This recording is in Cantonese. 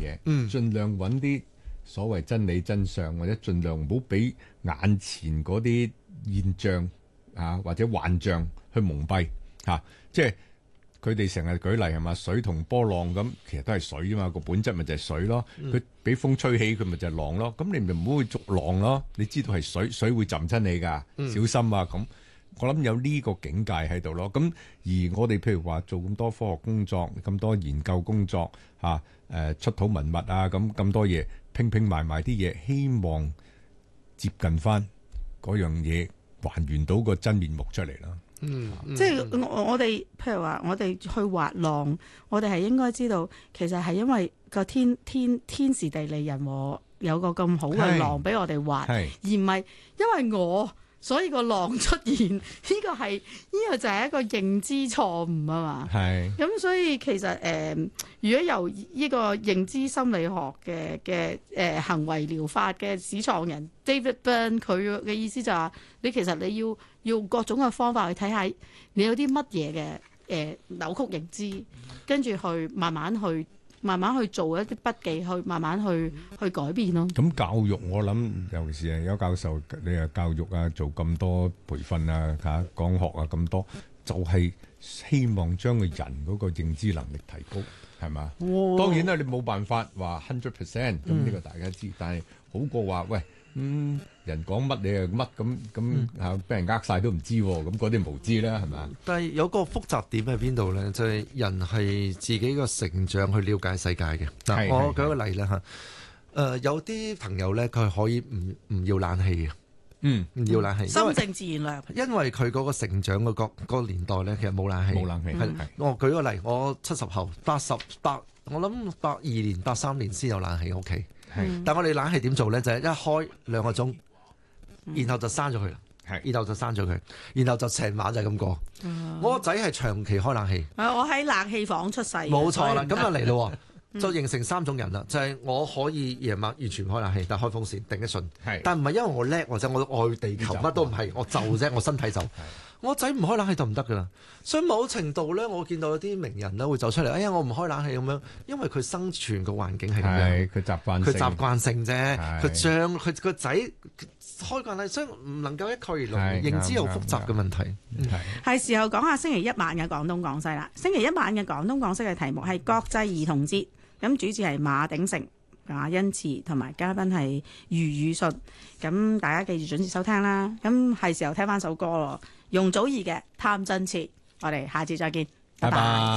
嘢，盡量揾啲所謂真理真相，或者盡量唔好俾眼前嗰啲現象或者幻象去蒙蔽即係佢哋成日舉例係嘛，水同波浪咁，其實都係水啫嘛，個本質咪就係水咯。佢俾風吹起，佢咪就係浪咯。咁你咪唔好去逐浪咯。你知道係水，水會浸親你㗎，小心啊！咁我諗有呢個境界喺度咯。咁而我哋譬如話做咁多科學工作、咁多研究工作出土文物咁多嘢拼埋啲嘢，希望接近翻嗰樣嘢，還原到個真面目出嚟啦。 即係我哋譬如話，我哋去滑浪，我哋係應該知道，其實係因為個天時地利人和有個咁好嘅浪俾我哋滑，而唔係因為所以個浪出現，呢個就係一個認知錯誤啊嘛。咁所以其實如果由呢個認知心理學嘅行為療法嘅始創人 David Byrne 佢嘅意思就係你其實你要用各種嘅方法去睇下你有啲乜嘢嘅扭曲認知，跟住去慢慢去做一啲筆記，去慢慢去改變咯。 咁教育我諗，尤其是係邱教授，你係教育做咁多培訓講學咁多，就係希望將個人嗰個認知能力提高，係嘛？當然啦，你冇辦法話 100%，咁呢個大家知，但係好過話喂。人講乜你係乜咁俾人呃晒都唔知喎，咁嗰啲無知啦，係咪？ 但係有個複雜點喺邊度咧？就係人係自己個成長去了解世界嘅。嗱，我舉個例啦有啲朋友咧，佢可以唔要冷氣嘅，唔要冷氣， 心靜自然涼。 因為佢嗰個成長嗰個年代咧，其實冇冷氣， 冇冷氣。 我舉個例，我70後我諗82年、83年先有冷氣屋企。但我哋冷氣點做咧？就係一開2個鐘，然後就閂咗佢啦。然後就閂咗佢，然後就成晚就係咁過。我個仔係長期開冷氣。 我喺冷氣房出世。 冇錯啦，咁就嚟咯，就形成3種人啦。就係我可以夜晚完全唔開冷氣，但係開風扇頂一順。但唔係因為我叻或者我愛地球乜都唔係，我就啫，我身體就。我仔唔開冷氣就唔得噶啦，所以某程度咧，我見到有啲名人咧會走出嚟，哎呀，我唔開冷氣咁樣，因為佢生存個環境係咁樣， 佢習慣性啫，佢個仔開慣啦，所以唔能夠一概而論，認知有複雜嘅問題。 係時候講下星期一晚嘅廣東廣西啦。星期一晚嘅廣東廣西嘅題目係國際兒童節，咁主持係馬鼎盛、馬恩慈同埋嘉賓係余宇信，咁大家記住準時收聽啦。咁係時候聽翻首歌咯。容祖兒嘅《貪真切》，我哋下次再見，拜拜。